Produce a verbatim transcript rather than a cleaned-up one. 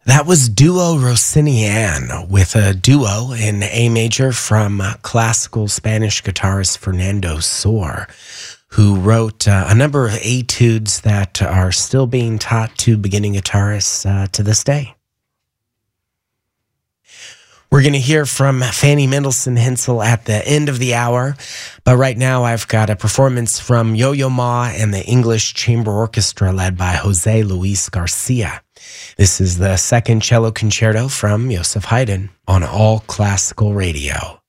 That was Duo Rossinian with a duo in A major from classical Spanish guitarist Fernando Sor, who wrote uh, a number of etudes that are still being taught to beginning guitarists uh, to this day. We're going to hear from Fanny Mendelssohn Hensel at the end of the hour, but right now I've got a performance from Yo-Yo Ma and the English Chamber Orchestra led by Jose Luis Garcia. This is the second cello concerto from Joseph Haydn on All Classical Radio.